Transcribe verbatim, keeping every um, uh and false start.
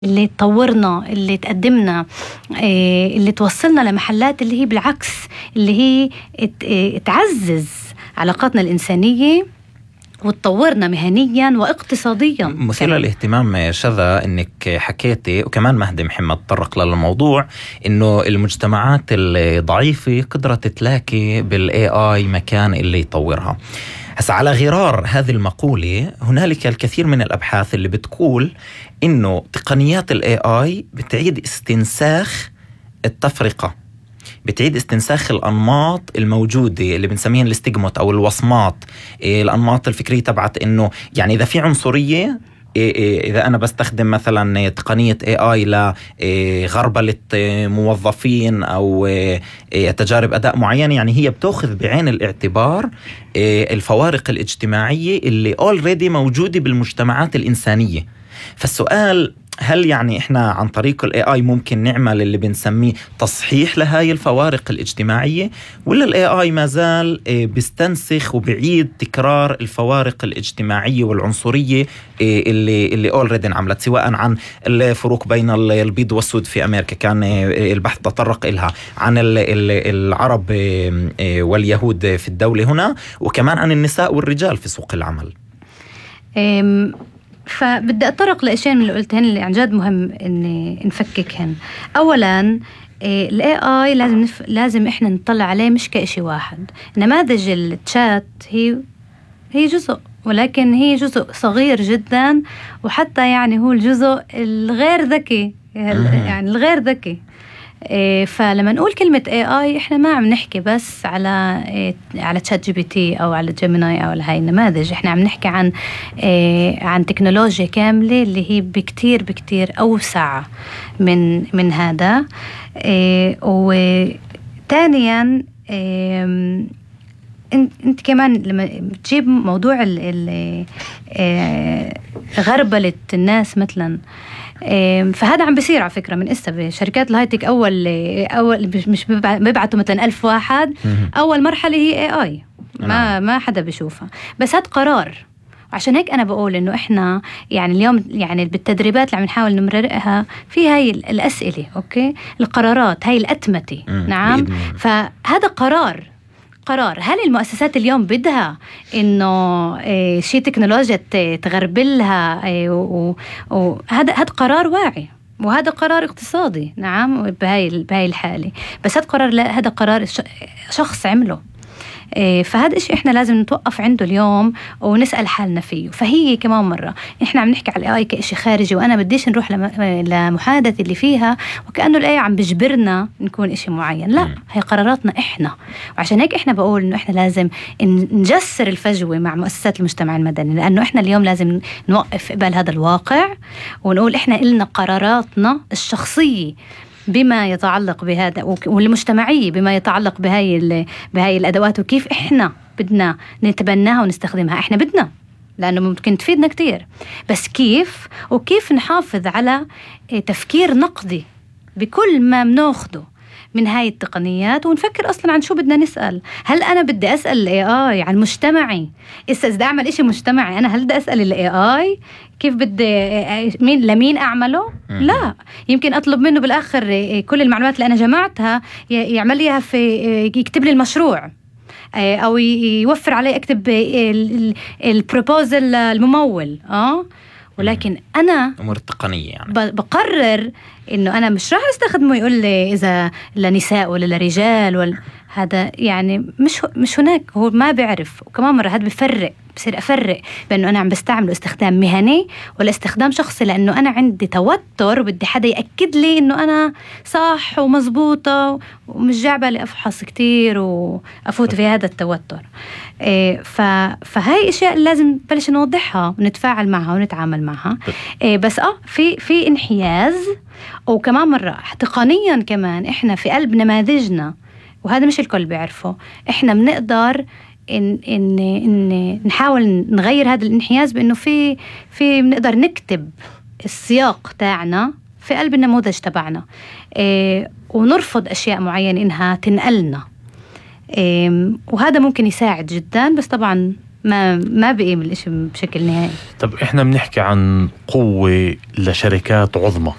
اللي تطورنا، اللي تقدمنا، اللي توصلنا لمحلات اللي هي بالعكس اللي هي تعزز علاقاتنا الإنسانية وتطورنا مهنيا واقتصاديا. مثير للاهتمام شذا انك حكيتي، وكمان مهدي محمد تطرق للموضوع، انه المجتمعات الضعيفة قدرت تلاقي بالاي اي مكان اللي يطورها. هسا على غرار هذه المقولة هنالك الكثير من الابحاث اللي بتقول انه تقنيات الاي اي بتعيد استنساخ التفرقة، بتعيد استنساخ الأنماط الموجودة اللي بنسميها الاستجمات أو الوصمات، الأنماط الفكرية تبعت إنه يعني إذا في عنصرية، إذا أنا بستخدم مثلا تقنية إيه آي لغربلة موظفين أو تجارب أداء معينة، يعني هي بتأخذ بعين الاعتبار الفوارق الاجتماعية اللي already موجودة بالمجتمعات الإنسانية. فالسؤال، هل يعني إحنا عن طريق ال إيه آي ممكن نعمل اللي بنسميه تصحيح لهاي الفوارق الاجتماعية، ولا ال إيه آي ما زال بيستنسخ وبعيد تكرار الفوارق الاجتماعية والعنصرية اللي اللي already انعملت، سواء عن الفروق بين البيض والسود في أمريكا كان البحث تطرق إلها، عن العرب واليهود في الدولة هنا، وكمان عن النساء والرجال في سوق العمل. فبدي أتطرق لأشياء من اللي قلتهن اللي عن جد مهم إن نفككهن. أولاً ال إيه آي لازم نف... لازم إحنا نطلع عليه مش كإشي واحد. نماذج التشات هي هي جزء، ولكن هي جزء صغير جداً، وحتى يعني هو الجزء الغير ذكي، يعني الغير ذكي. فلما نقول كلمة إيه آي إحنا ما عم نحكي بس على على تشات جي بي تي أو على جيميناي أو على هاي النماذج، إحنا عم نحكي عن عن تكنولوجيا كاملة اللي هي بكتير بكتير أوسع من من هذا. وثانيا انت كمان لما بتجيب موضوع غربلة الناس مثلا، فهذا عم بيصير على فكرة من إسا بشركات الهايتك. أول أول مش بيبعتوا مثلا ألف واحد، أول مرحلة هي إيه آي، ما ما حدا بيشوفها، بس هاد قرار. عشان هيك أنا بقول إنه إحنا يعني اليوم يعني بالتدريبات اللي عم نحاول نمررها في هاي الأسئلة، أوكي، القرارات هاي الأتمتة، نعم. فهذا قرار قرار. هل المؤسسات اليوم بدها إنه إيه شيء تكنولوجيا تغربلها؟ إيه وهذا هذا قرار واعي، وهذا قرار اقتصادي، نعم، بهاي بهاي الحالة. بس هذا قرار، لا، هذا قرار شخص عمله. فهذا الشيء إحنا لازم نتوقف عنده اليوم ونسأل حالنا فيه. فهي كمان مرة إحنا عم نحكي على الإيه آي كإشي خارجي، وأنا بديش نروح لمحادثة اللي فيها وكأنه الإيه آي عم بجبرنا نكون إشي معين. لا، هي قراراتنا إحنا. وعشان هيك إحنا بقول إنه إحنا لازم نجسر الفجوة مع مؤسسات المجتمع المدني، لأنه إحنا اليوم لازم نوقف قبل هذا الواقع ونقول إحنا إلنا قراراتنا الشخصية بما يتعلق بهذا، والمجتمعية بما يتعلق بهاي بهاي الأدوات، وكيف إحنا بدنا نتبناها ونستخدمها. إحنا بدنا، لأنه ممكن تفيدنا كتير، بس كيف؟ وكيف نحافظ على تفكير نقدي بكل ما بناخده من هاي التقنيات، ونفكر أصلاً عن شو بدنا نسأل. هل أنا بدي أسأل ال إيه آي عن مجتمعي؟ إذا أعمل إشي مجتمعي أنا هل بدي أسأل ال إيه آي كيف بدي مين لمين أعمله؟ لا، يمكن أطلب منه بالآخر كل المعلومات اللي أنا جمعتها يعمل ليها في يكتب لي المشروع، أو يوفر علي أكتب البروبوزل الممول. آه ولكن أنا أمور التقنية يعني بقرر إنه أنا مش راح أستخدمه يقول لي إذا لنساء ولا لرجال ولا هذا، يعني مش مش هناك، هو ما بيعرف. وكمان مرة هذا بفرق، بصير أفرق بأنه أنا عم بستعمله استخدام مهني ولا استخدام شخصي، لأنه أنا عندي توتر وبدي حدا يأكد لي إنه أنا صح ومزبوطة، ومش جعبة لأفحص كتير وأفوت في هذا التوتر. إيه فهاي أشياء لازم بلش نوضحها ونتفاعل معها ونتعامل معها. إيه بس آه في في انحياز. وكمان مرة تقنيا كمان إحنا في قلب نماذجنا، وهذا مش الكل بيعرفه، إحنا بنقدر إن إن إن نحاول نغير هذا الانحياز بإنه في في بنقدر نكتب السياق تاعنا في قلب النموذج تبعنا، إيه ونرفض أشياء معينة إنها تنقلنا. إيه وهذا ممكن يساعد جدا، بس طبعا ما ما بقيم الإشي بشكل نهائي. طب إحنا بنحكي عن قوة لشركات عظمى